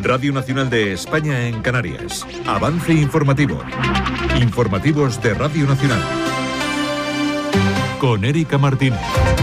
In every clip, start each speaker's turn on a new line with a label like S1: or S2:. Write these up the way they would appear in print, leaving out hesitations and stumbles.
S1: Radio Nacional de España en Canarias. Avance informativo. Informativos de Radio Nacional. Con Erika Martínez.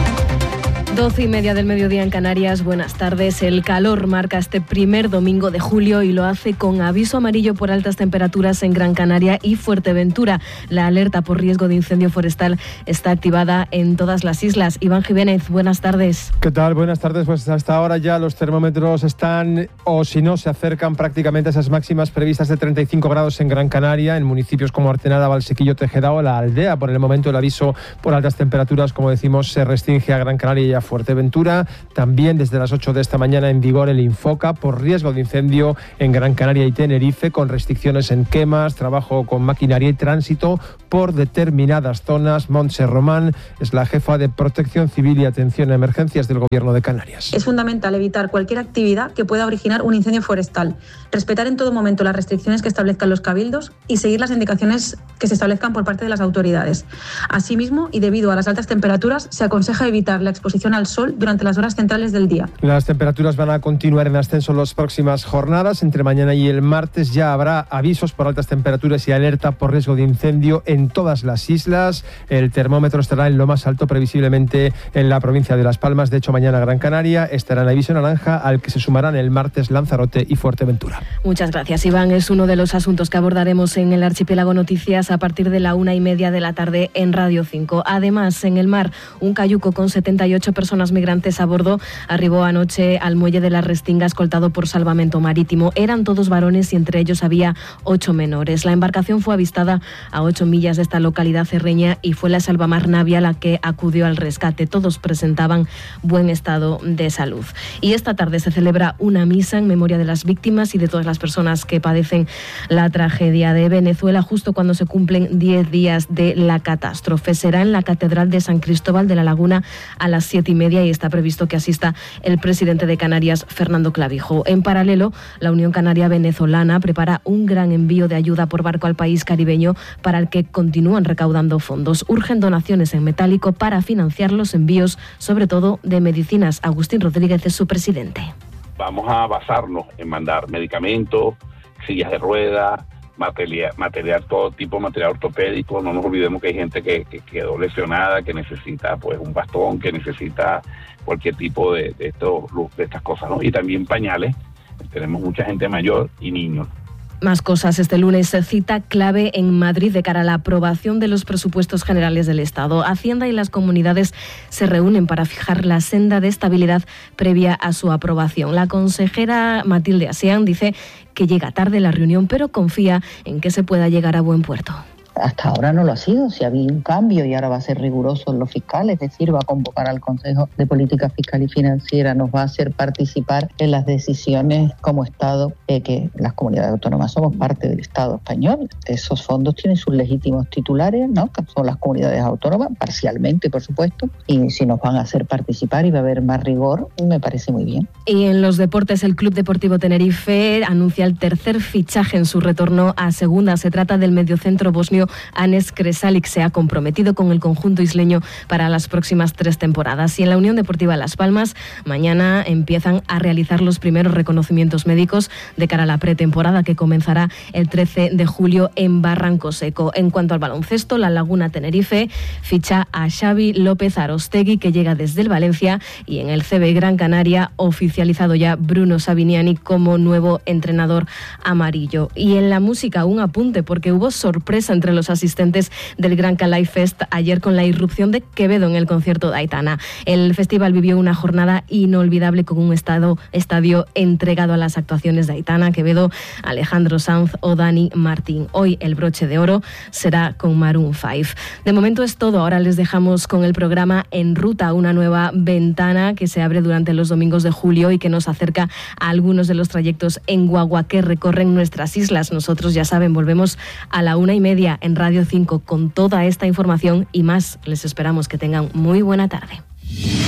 S2: 12:30 del mediodía en Canarias. Buenas tardes. El calor marca este primer domingo de julio y lo hace con aviso amarillo por altas temperaturas en Gran Canaria y Fuerteventura. La alerta por riesgo de incendio forestal está activada en todas las islas. Iván Jiménez, buenas tardes.
S3: ¿Qué tal? Buenas tardes. Pues hasta ahora ya los termómetros están, o si no, se acercan prácticamente a esas máximas previstas de 35 grados en Gran Canaria, en municipios como Artenada, Valsequillo, Tejeda o La Aldea. Por el momento el aviso por altas temperaturas, como decimos, se restringe a Gran Canaria y a Fuerteventura. También desde las 8 de esta mañana en vigor el Infoca por riesgo de incendio en Gran Canaria y Tenerife, con restricciones en quemas, trabajo con maquinaria y tránsito por determinadas zonas. Montse Román es la jefa de Protección Civil y Atención a Emergencias del Gobierno de Canarias.
S4: Es fundamental evitar cualquier actividad que pueda originar un incendio forestal, respetar en todo momento las restricciones que establezcan los cabildos y seguir las indicaciones que se establezcan por parte de las autoridades. Asimismo, y debido a las altas temperaturas, se aconseja evitar la exposición al sol durante las horas centrales del día.
S3: Las temperaturas van a continuar en ascenso las próximas jornadas. Entre mañana y el martes ya habrá avisos por altas temperaturas y alerta por riesgo de incendio en todas las islas. El termómetro estará en lo más alto previsiblemente en la provincia de Las Palmas. De hecho, mañana Gran Canaria estará en aviso naranja, al que se sumarán el martes Lanzarote y Fuerteventura.
S2: Muchas gracias, Iván. Es uno de los asuntos que abordaremos en el Archipiélago Noticias a partir de la 1:30 de la tarde en Radio 5. Además, en el mar, un cayuco con 78 personas migrantes a bordo arribó anoche al muelle de la Restinga, escoltado por Salvamento Marítimo. Eran todos varones y entre ellos había 8 menores. La embarcación fue avistada a 8 millas de esta localidad cerreña y fue la Salvamar Navia la que acudió al rescate. Todos presentaban buen estado de salud. Y esta tarde se celebra una misa en memoria de las víctimas y de todas las personas que padecen la tragedia de Venezuela, justo cuando se cumplen 10 días de la catástrofe. Será en la Catedral de San Cristóbal de la Laguna a las 7:30 y está previsto que asista el presidente de Canarias, Fernando Clavijo. En paralelo, la Unión Canaria Venezolana prepara un gran envío de ayuda por barco al país caribeño, para el que continúan recaudando fondos. Urgen donaciones en metálico para financiar los envíos, sobre todo de medicinas. Agustín Rodríguez es su presidente.
S5: Vamos a basarnos en mandar medicamentos, sillas de ruedas, material, todo tipo de material ortopédico. No nos olvidemos que hay gente que quedó lesionada, que necesita pues un bastón, que necesita cualquier tipo de estas cosas, ¿no? Y también pañales. Tenemos mucha gente mayor y niños.
S2: Más cosas. Este lunes cita clave en Madrid de cara a la aprobación de los presupuestos generales del Estado. Hacienda y las comunidades se reúnen para fijar la senda de estabilidad previa a su aprobación. La consejera Matilde Asean dice que llega tarde la reunión, pero confía en que se pueda llegar a buen puerto.
S6: Hasta ahora no lo ha sido, si ha habido un cambio y ahora va a ser riguroso en lo fiscal, es decir, va a convocar al Consejo de Política Fiscal y Financiera, nos va a hacer participar en las decisiones como Estado, que las comunidades autónomas somos parte del Estado español. Esos fondos tienen sus legítimos titulares, ¿no?, que son las comunidades autónomas, parcialmente, por supuesto, y si nos van a hacer participar y va a haber más rigor, me parece muy bien.
S2: Y en los deportes, el Club Deportivo Tenerife anuncia el tercer fichaje en su retorno a segunda. Se trata del mediocentro bosnio Anes Kresalic. Se ha comprometido con el conjunto isleño para las próximas 3 temporadas. Y en la Unión Deportiva Las Palmas, mañana empiezan a realizar los primeros reconocimientos médicos de cara a la pretemporada, que comenzará el 13 de julio en Barranco Seco. En cuanto al baloncesto, la Laguna Tenerife ficha a Xavi López Arostegui, que llega desde el Valencia, y en el CB Gran Canaria oficializado ya Bruno Sabiniani como nuevo entrenador amarillo. Y en la música, un apunte, porque hubo sorpresa entre los asistentes del Gran Calais Fest ayer con la irrupción de Quevedo en el concierto de Aitana. El festival vivió una jornada inolvidable con un estadio entregado a las actuaciones de Aitana, Quevedo, Alejandro Sanz o Dani Martín. Hoy el broche de oro será con Maroon 5. De momento es todo. Ahora les dejamos con el programa En Ruta, una nueva ventana que se abre durante los domingos de julio y que nos acerca a algunos de los trayectos en guagua que recorren nuestras islas. Nosotros, ya saben, volvemos a la 1:30 en Radio 5 con toda esta información y más. Les esperamos que tengan muy buena tarde.